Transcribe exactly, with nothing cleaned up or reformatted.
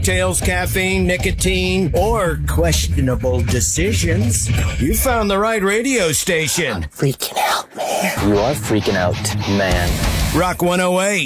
Tails, caffeine, nicotine, or questionable decisions, you found the right radio station. Freaking out, man. You are freaking out, man. Rock one oh eight.